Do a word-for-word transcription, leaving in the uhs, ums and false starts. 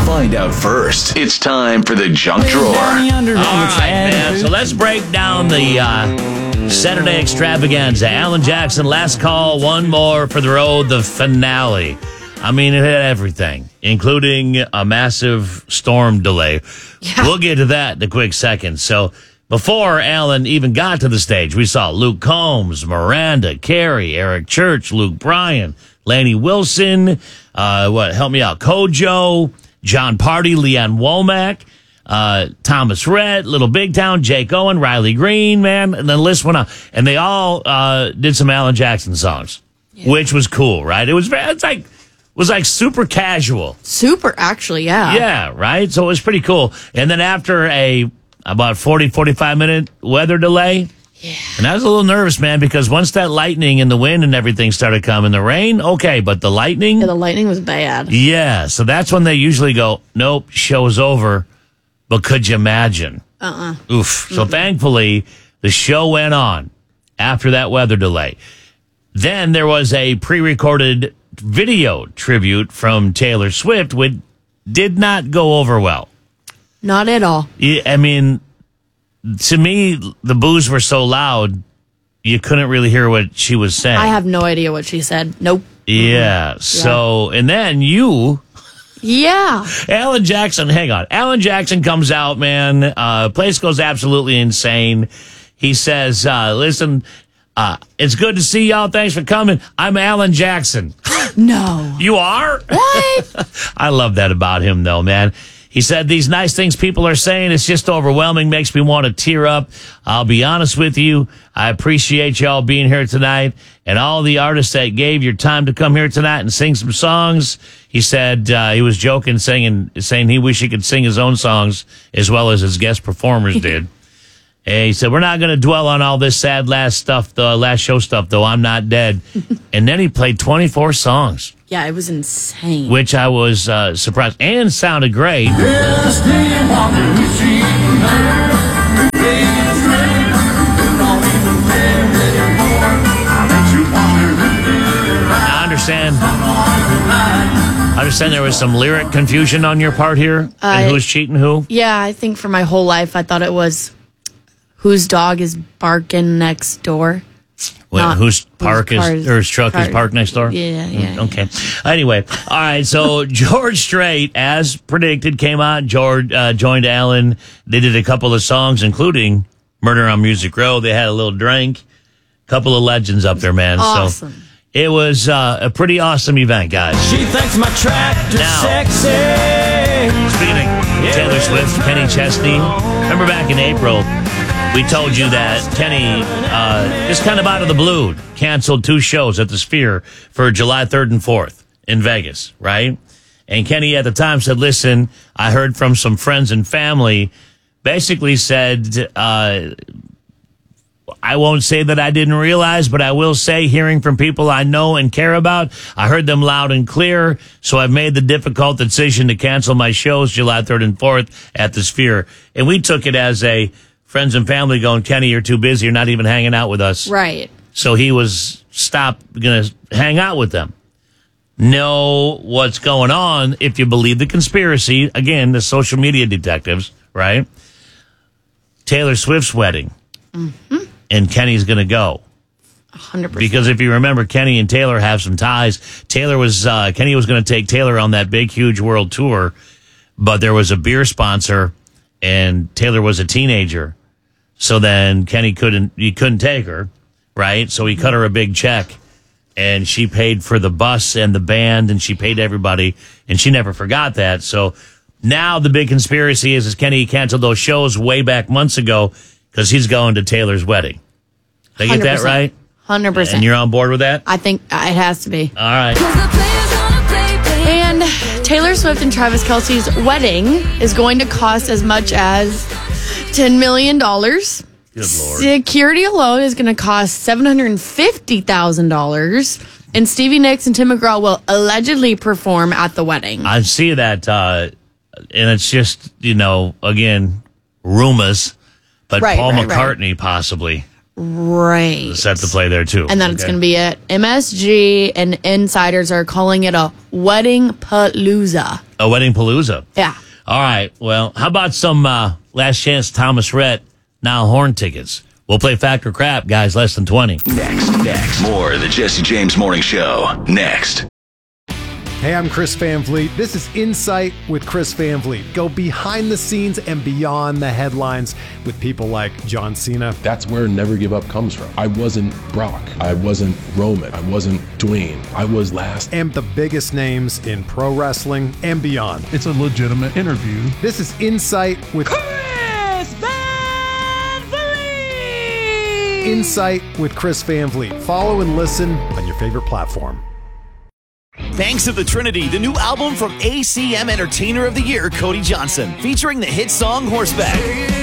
Find out first. It's time for the junk drawer. All right, man. So let's break down the uh, Saturday extravaganza. Alan Jackson, last call, one more for the road, the finale. I mean, it had everything, including a massive storm delay. Yeah. We'll get to that in a quick second. So before Alan even got to the stage, we saw Luke Combs, Miranda, Carey, Eric Church, Luke Bryan, Laney Wilson, uh, what, help me out, Kojo, John Party, Leanne Womack, uh, Thomas Rhett, Little Big Town, Jake Owen, Riley Green, man, and the list went on. And they all uh, did some Alan Jackson songs, yeah. which was cool, right? It was very, it's like, was like super casual. Super, actually, yeah. Yeah, right? So it was pretty cool. And then after a about forty, forty-five minute weather delay, yeah. and I was a little nervous, man, because once that lightning and the wind and everything started coming, the rain, okay, but the lightning? Yeah, the lightning was bad. Yeah, so that's when they usually go, nope, show's over. But could you imagine? Uh-uh. Oof. So mm-hmm. thankfully, the show went on after that weather delay. Then there was a pre-recorded video tribute from Taylor Swift, which did not go over well. Not at all. Yeah, I mean, to me, the boos were so loud, you couldn't really hear what she was saying. I have no idea what she said. Nope. Yeah, mm-hmm. so, and then you... Yeah. Alan Jackson, hang on. Alan Jackson comes out, man. Uh, place goes absolutely insane. He says, uh, listen... Uh, it's good to see y'all. Thanks for coming. I'm Alan Jackson. No. You are? What? I love that about him, though, man. He said, these nice things people are saying, it's just overwhelming, makes me want to tear up. I'll be honest with you. I appreciate y'all being here tonight and all the artists that gave your time to come here tonight and sing some songs. He said uh, he was joking, saying, saying he wished he could sing his own songs as well as his guest performers did. And he said, we're not going to dwell on all this sad last stuff, the last show stuff, though. I'm not dead. And then he played twenty-four songs. Yeah, it was insane. Which I was uh, surprised. And sounded great. I understand. I understand there was some lyric confusion on your part here. Uh, and who's cheating who? Yeah, I think for my whole life I thought it was... Whose dog is barking next door? Well, whose park is, or his truck car, is parked next door? Yeah, yeah. Okay. Yeah. Anyway, all right. So George Strait, as predicted, came out. George uh, joined Alan. They did a couple of songs, including Murder on Music Row. They had a little drink. Couple of legends up there, man. Awesome. So it was uh, a pretty awesome event, guys. She thinks my tractor now, sexy. Speaking of Taylor Swift, Kenny Chesney. Remember back in April, we told you that Kenny, uh, just kind of out of the blue, canceled two shows at the Sphere for July third and fourth in Vegas, right? And Kenny at the time said, listen, I heard from some friends and family, basically said, uh, I won't say that I didn't realize, but I will say, hearing from people I know and care about, I heard them loud and clear, so I've made the difficult decision to cancel my shows July third and fourth at the Sphere. And we took it as a friends and family going, Kenny, you're too busy. You're not even hanging out with us. Right. So he was stopped going to hang out with them. Know what's going on if you believe the conspiracy. Again, the social media detectives, right? Taylor Swift's wedding. Mm-hmm. And Kenny's going to go. one hundred percent. Because if you remember, Kenny and Taylor have some ties. Taylor was, uh, Kenny was going to take Taylor on that big, huge world tour, but there was a beer sponsor and Taylor was a teenager. So then Kenny couldn't, he couldn't take her, right? So he cut her a big check and she paid for the bus and the band and she paid everybody and she never forgot that. So now the big conspiracy is, is Kenny canceled those shows way back months ago because he's going to Taylor's wedding. Did I get that right? one hundred percent. And you're on board with that? I think it has to be. All right. And Taylor Swift and Travis Kelce's wedding is going to cost as much as ten million dollars. Good Lord. Security alone is going to cost seven hundred fifty thousand dollars. And Stevie Nicks and Tim McGraw will allegedly perform at the wedding. I see that, uh, and it's just, you know, again, rumors, but right, Paul right, McCartney right. possibly. Right. Set to play there, too. And then it's Okay. going to be at M S G, and insiders are calling it a wedding palooza. A wedding palooza. Yeah. All right. Well, how about some uh, last chance Thomas Rhett, now Horn tickets? We'll play Fact or Crap, guys, less than twenty. Next, next. More of the Jesse James Morning Show. Next. Hey, I'm Chris Van Vliet. This is Insight with Chris Van Vliet. Go behind the scenes and beyond the headlines with people like John Cena. That's where Never Give Up comes from. I wasn't Brock. I wasn't Roman. I wasn't Dwayne. I was last. And the biggest names in pro wrestling and beyond. It's a legitimate interview. This is Insight with Chris Van Vliet. Insight with Chris Van Vliet. Follow and listen on your favorite platform. Banks of the Trinity, the new album from A C M Entertainer of the Year, Cody Johnson, featuring the hit song Horseback.